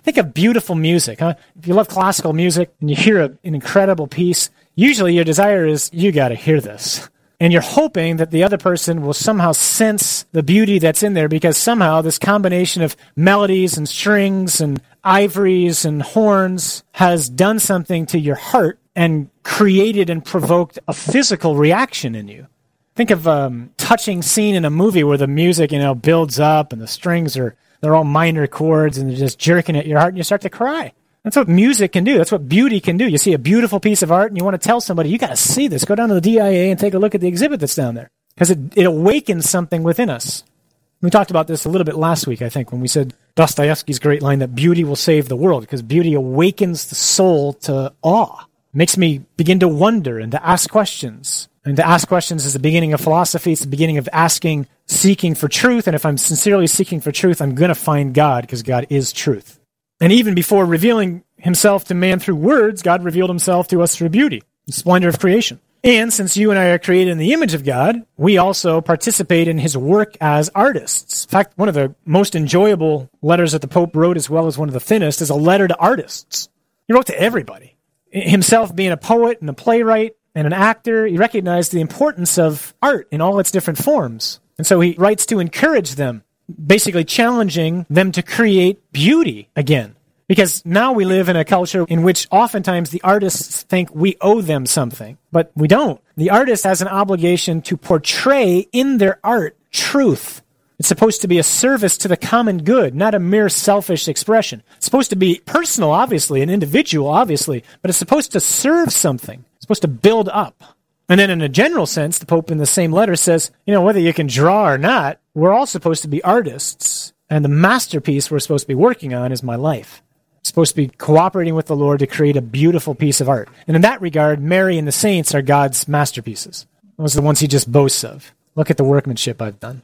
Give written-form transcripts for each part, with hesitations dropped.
Think of beautiful music. Huh? If you love classical music and you hear an incredible piece, usually your desire is, you got to hear this. And you're hoping that the other person will somehow sense the beauty that's in there, because somehow this combination of melodies and strings and ivories and horns has done something to your heart and created and provoked a physical reaction in you. Think of a touching scene in a movie where the music, builds up and the strings they're all minor chords and they're just jerking at your heart and you start to cry. That's what music can do. That's what beauty can do. You see a beautiful piece of art and you want to tell somebody, you got to see this. Go down to the DIA and take a look at the exhibit that's down there, because it awakens something within us. We talked about this a little bit last week, I think, when we said Dostoevsky's great line that beauty will save the world, because beauty awakens the soul to awe. It makes me begin to wonder and to ask questions. And to ask questions is the beginning of philosophy. It's the beginning of seeking for truth. And if I'm sincerely seeking for truth, I'm going to find God, because God is truth. And even before revealing himself to man through words, God revealed himself to us through beauty, the splendor of creation. And since you and I are created in the image of God, we also participate in his work as artists. In fact, one of the most enjoyable letters that the Pope wrote, as well as one of the thinnest, is a letter to artists. He wrote to everybody. Himself being a poet and a playwright and an actor, he recognized the importance of art in all its different forms. And so he writes to encourage them, basically challenging them to create beauty again. Because now we live in a culture in which oftentimes the artists think we owe them something, but we don't. The artist has an obligation to portray in their art truth. It's supposed to be a service to the common good, not a mere selfish expression. It's supposed to be personal, obviously, an individual, obviously, but it's supposed to serve something. It's supposed to build up. And then in a general sense, the Pope in the same letter says, whether you can draw or not, we're all supposed to be artists. And the masterpiece we're supposed to be working on is my life. It's supposed to be cooperating with the Lord to create a beautiful piece of art. And in that regard, Mary and the saints are God's masterpieces. Those are the ones he just boasts of. Look at the workmanship I've done.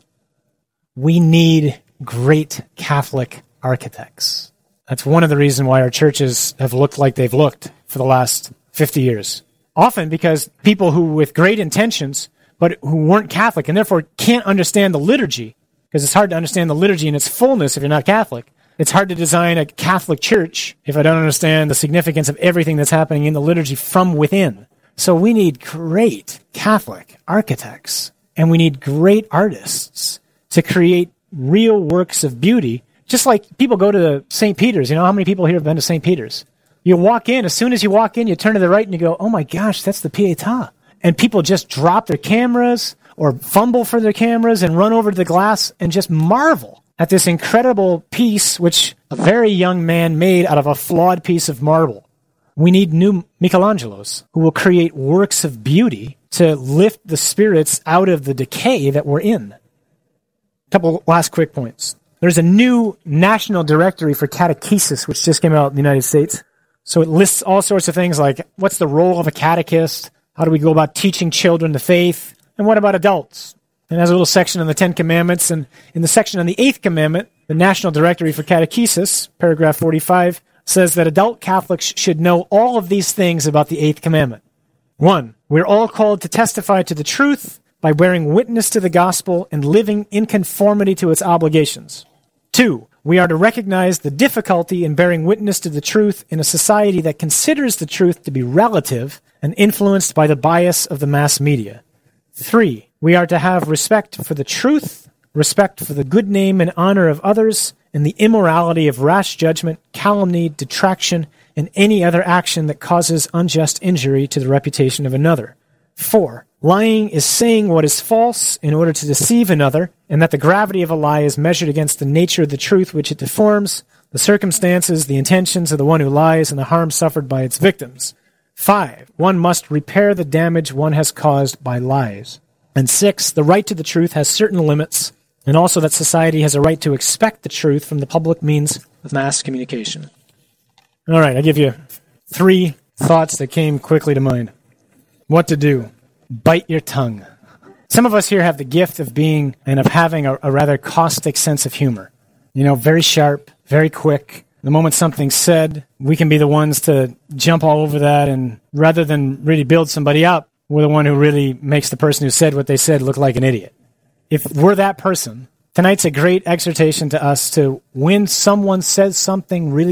We need great Catholic architects. That's one of the reasons why our churches have looked like they've looked for the last 50 years. Often because people who, with great intentions, but who weren't Catholic and therefore can't understand the liturgy, because it's hard to understand the liturgy in its fullness if you're not Catholic. It's hard to design a Catholic church if I don't understand the significance of everything that's happening in the liturgy from within. So we need great Catholic architects, and we need great artists to create real works of beauty, just like people go to St. Peter's. How many people here have been to St. Peter's? You walk in, as soon as you walk in, you turn to the right and you go, oh my gosh, that's the Pietà. And people just drop their cameras or fumble for their cameras and run over to the glass and just marvel at this incredible piece which a very young man made out of a flawed piece of marble. We need new Michelangelos who will create works of beauty to lift the spirits out of the decay that we're in. A couple last quick points. There's a new national directory for catechesis, which just came out in the United States. So it lists all sorts of things like, what's the role of a catechist? How do we go about teaching children the faith? And what about adults? And there's a little section on the Ten Commandments. And in the section on the Eighth Commandment, the National Directory for Catechesis, paragraph 45, says that adult Catholics should know all of these things about the Eighth Commandment. 1, we're all called to testify to the truth by bearing witness to the gospel and living in conformity to its obligations. 2, we are to recognize the difficulty in bearing witness to the truth in a society that considers the truth to be relative and influenced by the bias of the mass media. 3, we are to have respect for the truth, respect for the good name and honor of others, and the immorality of rash judgment, calumny, detraction, and any other action that causes unjust injury to the reputation of another. 4, lying is saying what is false in order to deceive another, and that the gravity of a lie is measured against the nature of the truth which it deforms, the circumstances, the intentions of the one who lies, and the harm suffered by its victims. 5, one must repair the damage one has caused by lies. And 6, the right to the truth has certain limits, and also that society has a right to expect the truth from the public means of mass communication. All right, I give you 3 thoughts that came quickly to mind. What to do? Bite your tongue. Some of us here have the gift of being and of having a rather caustic sense of humor. Very sharp, very quick. The moment something's said, we can be the ones to jump all over that, and rather than really build somebody up, we're the one who really makes the person who said what they said look like an idiot. If we're that person, tonight's a great exhortation to us to, when someone says something really